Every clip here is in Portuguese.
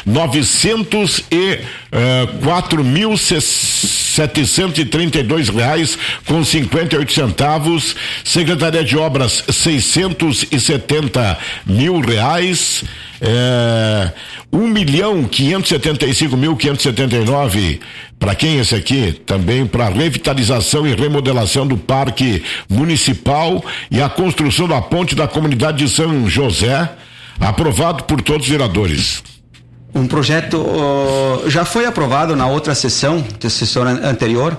R$904.732,58. Secretaria de Obras, R$670.000. R$1.575.579. Para quem esse aqui? Também para revitalização e remodelação do Parque Municipal e a construção da ponte da comunidade de São José, aprovado por todos os vereadores. Um projeto já foi aprovado na outra sessão anterior.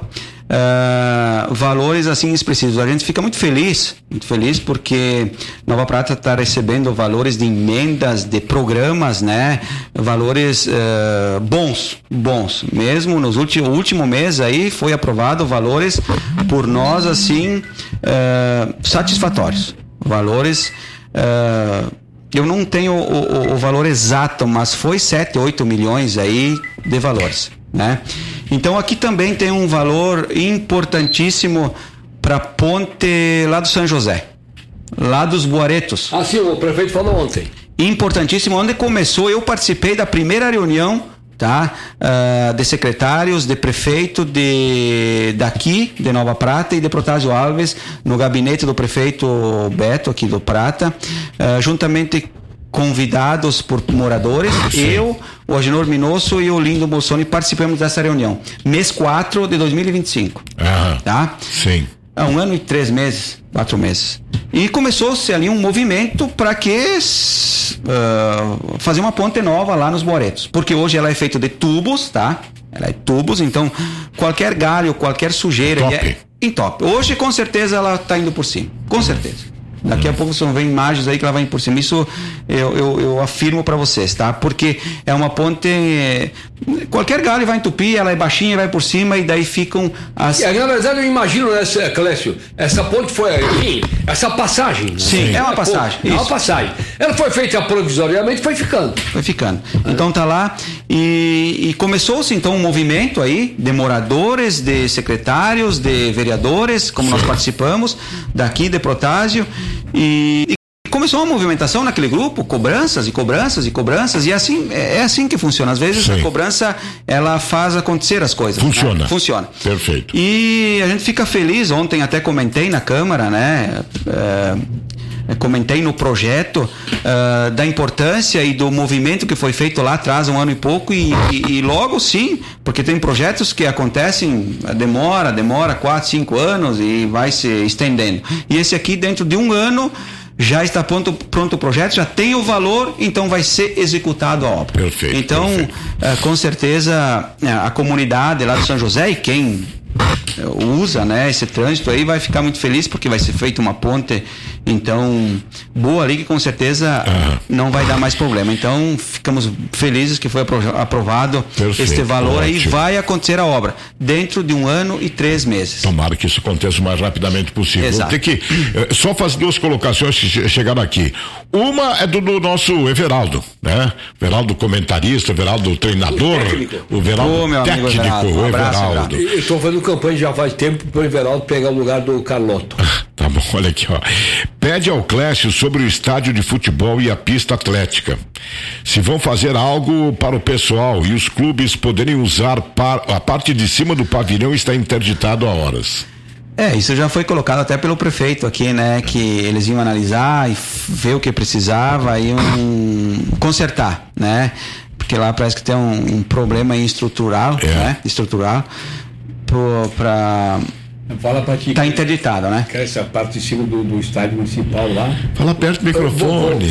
Valores assim expressivos. A gente fica muito feliz porque Nova Prata está recebendo valores de emendas, de programas, né? Valores bons. Mesmo no último mês aí foi aprovado valores por nós assim satisfatórios. Valores eu não tenho o valor exato, mas foi 7, 8 milhões aí de valores, né? Então aqui também tem um valor importantíssimo para a ponte lá do São José, lá dos Boaretos. Sim, o prefeito falou ontem. Importantíssimo, onde começou, eu participei da primeira reunião, tá? De secretários, de prefeito daqui, de Nova Prata e de Protásio Alves, no gabinete do prefeito Beto aqui do Prata, juntamente convidados por moradores. Eu, o Agenor Minosso e o Lindo Bolsoni participamos dessa reunião. Mês 4 de 2025. Tá? Sim. 1 ano e 3 meses, 4 meses. E começou-se ali um movimento para que fazer uma ponte nova lá nos Boaretos. Porque hoje ela é feita de tubos, tá? Ela é tubos, então qualquer galho, qualquer sujeira entope. Hoje com certeza ela está indo por cima. Com certeza. Daqui a pouco você vê imagens aí que ela vai por cima. Isso eu afirmo para vocês, tá? Porque é uma ponte. Qualquer galho vai entupir, ela é baixinha, vai por cima e daí ficam as. Na verdade, eu imagino, né, Clécio? Essa ponte foi. Essa passagem. Né? Sim, é uma passagem. É uma passagem. Ela foi feita provisoriamente, foi ficando. Então tá lá. E começou-se então um movimento aí de moradores, de secretários, de vereadores, como nós participamos, daqui de Protásio. E começou uma movimentação naquele grupo, cobranças, e assim é assim que funciona. Às vezes a cobrança ela faz acontecer as coisas. Funciona. Perfeito. E a gente fica feliz. Ontem até comentei na Câmara, né? Comentei no projeto da importância e do movimento que foi feito lá atrás, 1 ano e pouco, e logo sim, porque tem projetos que acontecem, demora 4, 5 anos e vai se estendendo. E esse aqui, dentro de 1 ano, já está pronto o projeto, já tem o valor, então vai ser executado a obra. Perfeito. Então, com certeza, a comunidade lá do São José e quem usa, né, esse trânsito aí vai ficar muito feliz porque vai ser feita uma ponte então boa ali que com certeza não vai dar mais problema. Então ficamos felizes que foi aprovado este valor aí. Vai acontecer a obra dentro de 1 ano e 3 meses. Tomara que isso aconteça o mais rapidamente possível. Exato. Vou ter que só fazer 2 colocações que chegaram aqui. Uma é do nosso Everaldo, né? Everaldo comentarista, Everaldo treinador, o Everaldo técnico, o Everaldo. Eu estou fazendo campanha já faz tempo para o Everaldo pegar o lugar do Carlotto. Tá bom, olha aqui, ó. Pede ao Clécio sobre o estádio de futebol e a pista atlética. Se vão fazer algo para o pessoal e os clubes poderem usar a parte de cima do pavilhão está interditado há horas. Isso já foi colocado até pelo prefeito aqui, né? Que eles iam analisar e ver o que precisava e consertar, né? Porque lá parece que tem um problema estrutural, né? Estrutural para Fala pra ti. Tá interditado, né? Essa parte de cima do estádio municipal lá. Fala perto do microfone.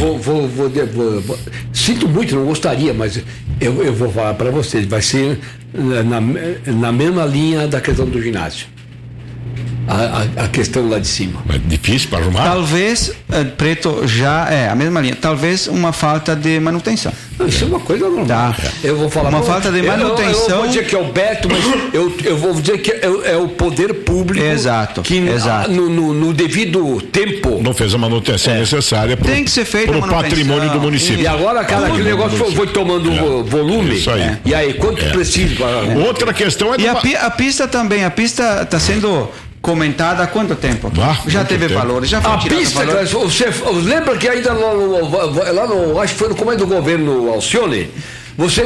Sinto muito, não gostaria, mas eu vou falar para vocês. Vai ser na mesma linha da questão do ginásio. A questão lá de cima. É difícil para arrumar? Talvez, Preto, já é a mesma linha. Talvez uma falta de manutenção. Isso é uma coisa normal. Tá. Eu vou falar uma falta de manutenção. Eu não vou dizer que é o Beto, mas eu vou dizer que é o poder público. Exato. Que no devido tempo não fez a manutenção necessária. Tem que ser feita para o patrimônio do município. E agora, cara, aquele negócio foi tomando volume. Isso aí. E aí, quanto precisa? Outra questão é. E a pista também. A pista está sendo comentada há quanto tempo? Já teve valores, já foi a pista, você lembra que ainda lá no acho que foi no comando do governo Alcione, você